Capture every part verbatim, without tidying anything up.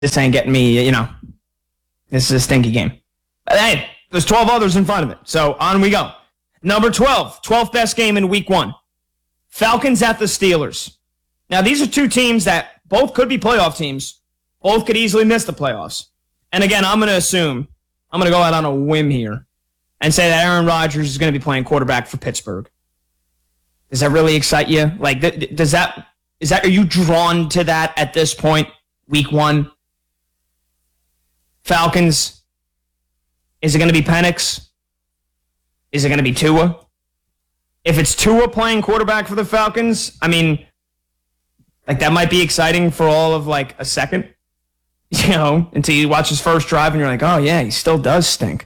this ain't getting me, you know, this is a stinky game. But hey, there's twelve others in front of it. So on we go. Number twelve, twelfth best game in week one. Falcons at the Steelers. Now, these are two teams that both could be playoff teams. Both could easily miss the playoffs. And again, I'm going to assume, I'm going to go out on a whim here and say that Aaron Rodgers is going to be playing quarterback for Pittsburgh. Does that really excite you? Like, th- does that, is that, are you drawn to that at this point, week one? Falcons. Is it going to be Penix? Is it going to be Tua? If it's Tua playing quarterback for the Falcons, I mean, like that might be exciting for all of like a second, you know, until you watch his first drive and you're like, oh yeah, he still does stink.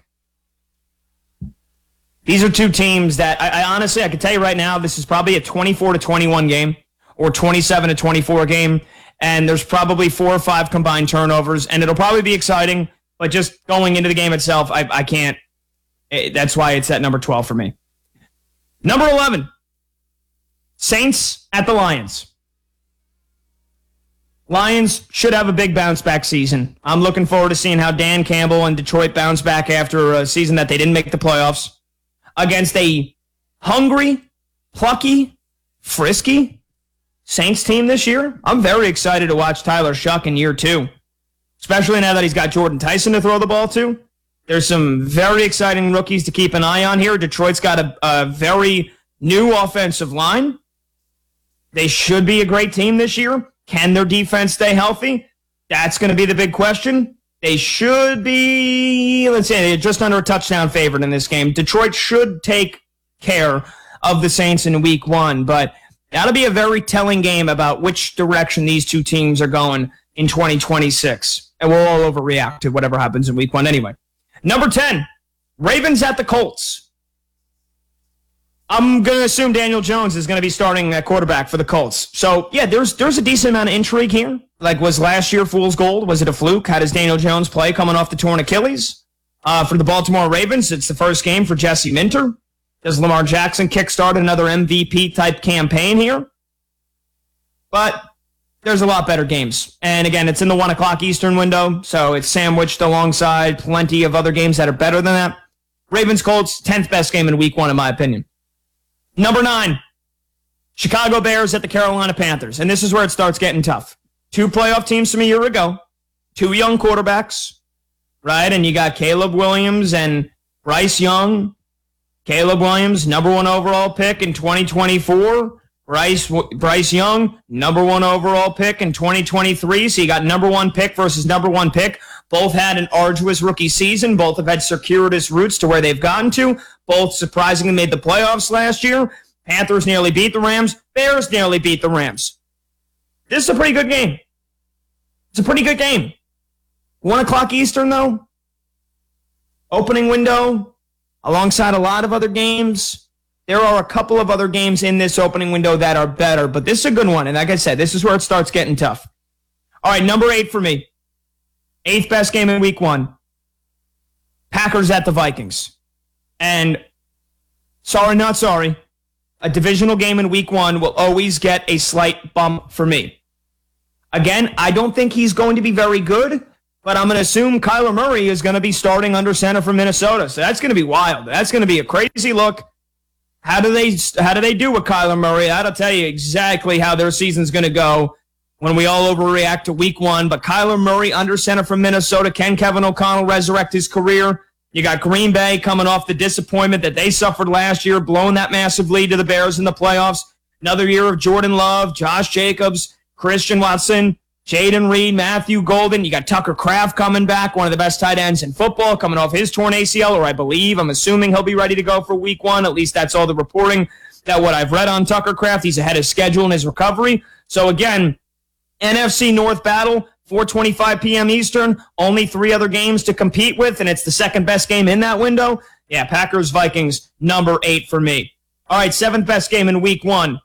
These are two teams that I, I honestly, I can tell you right now, this is probably a twenty-four to twenty-one game or twenty-seven to twenty-four game. And there's probably four or five combined turnovers and it'll probably be exciting, but just going into the game itself, I, I can't. It, that's why it's at number twelve for me. Number eleven, Saints at the Lions. Lions should have a big bounce-back season. I'm looking forward to seeing how Dan Campbell and Detroit bounce back after a season that they didn't make the playoffs against a hungry, plucky, frisky Saints team this year. I'm very excited to watch Tyler Shuck in year two, especially now that he's got Jordan Tyson to throw the ball to. There's some very exciting rookies to keep an eye on here. Detroit's got a, a very new offensive line. They should be a great team this year. Can their defense stay healthy? That's going to be the big question. They should be, let's say, just under a touchdown favorite in this game. Detroit should take care of the Saints in week one, but that'll be a very telling game about which direction these two teams are going in twenty twenty-six. And we'll all overreact to whatever happens in week one anyway. Number ten, Ravens at the Colts. I'm going to assume Daniel Jones is going to be starting at quarterback for the Colts. So, yeah, there's there's a decent amount of intrigue here. Like, was last year fool's gold? Was it a fluke? How does Daniel Jones play coming off the torn Achilles? Uh, for the Baltimore Ravens, it's the first game for Jesse Minter. Does Lamar Jackson kickstart another M V P-type campaign here? But there's a lot better games. And, again, it's in the one o'clock Eastern window, so it's sandwiched alongside plenty of other games that are better than that. Ravens-Colts, tenth best game in week one, in my opinion. Number nine, Chicago Bears at the Carolina Panthers. And this is where it starts getting tough. Two playoff teams from a year ago. Two young quarterbacks, right? And you got Caleb Williams and Bryce Young. Caleb Williams, number one overall pick in twenty twenty-four. Bryce, Bryce Young, number one overall pick in twenty twenty-three. So you got number one pick versus number one pick. Both had an arduous rookie season. Both have had circuitous routes to where they've gotten to. Both surprisingly made the playoffs last year. Panthers nearly beat the Rams. Bears nearly beat the Rams. This is a pretty good game. It's a pretty good game. One o'clock Eastern, though. Opening window, alongside a lot of other games. There are a couple of other games in this opening window that are better, but this is a good one. And like I said, this is where it starts getting tough. All right, number eight for me. Eighth best game in week one. Packers at the Vikings. And sorry, not sorry. A divisional game in week one will always get a slight bump for me. Again, I don't think he's going to be very good, but I'm going to assume Kyler Murray is going to be starting under center for Minnesota. So that's going to be wild. That's going to be a crazy look. How do they how do they do with Kyler Murray? That'll tell you exactly how their season's going to go when we all overreact to week one. But Kyler Murray under center for Minnesota. Can Kevin O'Connell resurrect his career? You got Green Bay coming off the disappointment that they suffered last year, blowing that massive lead to the Bears in the playoffs. Another year of Jordan Love, Josh Jacobs, Christian Watson, Jaden Reed, Matthew Golden. You got Tucker Kraft coming back, one of the best tight ends in football, coming off his torn A C L, or I believe, I'm assuming he'll be ready to go for week one. At least that's all the reporting that what I've read on Tucker Kraft. He's ahead of schedule in his recovery. So again, N F C North battle, four twenty-five p.m. Eastern, only three other games to compete with, and it's the second best game in that window. Yeah, Packers-Vikings, number eight for me. All right, seventh best game in week one.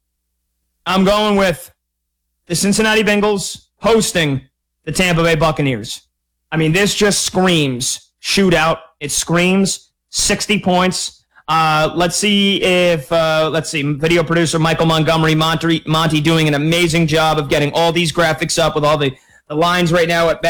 I'm going with the Cincinnati Bengals hosting the Tampa Bay Buccaneers. I mean, this just screams shootout. It screams sixty points. Uh, let's see if, uh, let's see, video producer Michael Montgomery, Monty, Monty doing an amazing job of getting all these graphics up with all the The line's right now at